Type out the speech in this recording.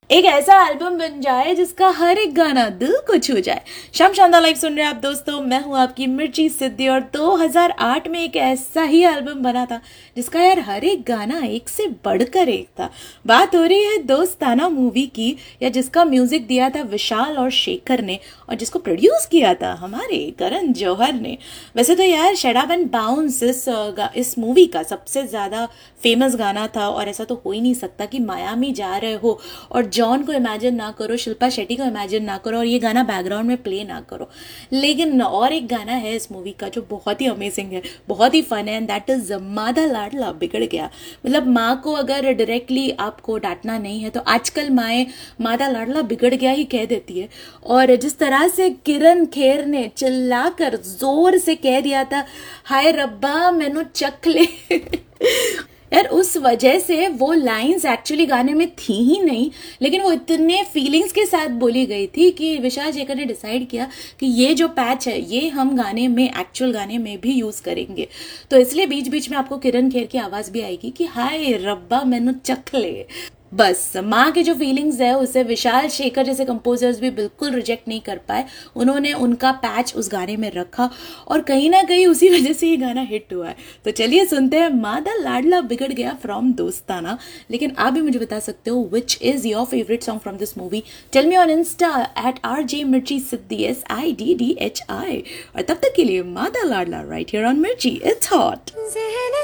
एक ऐसा एल्बम बन जाए जिसका हर एक गाना दिल को छू जाए। शाम शानदार लाइव सुन रहे हैं आप दोस्तों, मैं हूं आपकी मिर्ची सिद्धि। और 2008 में एक ऐसा ही एल्बम बना था जिसका यार हर एक गाना एक से बढ़कर एक था। बात हो रही है दोस्ताना मूवी की, या जिसका म्यूजिक दिया था विशाल और शेखर ने और जिसको प्रोड्यूस किया था हमारे करण जौहर ने। वैसे तो यार शट अप एंड बाउंस इस मूवी का सबसे ज्यादा फेमस गाना था, और ऐसा तो हो ही नहीं सकता कि मायामी जा रहे हो और जॉन को इमेजिन ना करो, शिल्पा शेट्टी को इमेजिन ना करो और ये गाना बैकग्राउंड में प्ले ना करो। लेकिन और एक गाना है इस मूवी का जो बहुत ही अमेजिंग है, बहुत ही फन है, एंड दैट इज मादा लाडला बिगड़ गया। मतलब माँ को अगर डायरेक्टली आपको डांटना नहीं है तो आजकल माएँ मादा लाडला बिगड़ गया ही कह देती है। और जिस तरह से किरण खेर ने चिल्लाकर जोर से कह दिया था, हाय रब्बा मैनू चख ले यार, उस वजह से वो लाइंस एक्चुअली गाने में थी ही नहीं, लेकिन वो इतने फीलिंग्स के साथ बोली गई थी कि विशाल शेखर ने डिसाइड किया कि ये जो पैच है ये हम गाने में, एक्चुअल गाने में भी यूज करेंगे। तो इसलिए बीच बीच में आपको किरण खेर की आवाज भी आएगी कि हाय रब्बा मैनू चख ले। बस माँ के जो फीलिंग्स है उसे विशाल शेखर जैसे कंपोजर्स भी बिल्कुल रिजेक्ट नहीं कर पाए। उन्होंने उनका पैच उस गाने में रखा और कहीं ना कहीं उसी वजह से ये गाना हिट हुआ है। तो चलिए सुनते हैं मादा लाडला बिगड़ गया फ्रॉम दोस्ताना। लेकिन आप भी मुझे बता सकते हो which is your favourite song from this movie. Tell me on Insta @RJ Mirchi Siddhi SIDDHI। और तब तक के लिए मादा लाडला राइट हियर ऑन मिर्ची, इट्स हॉट।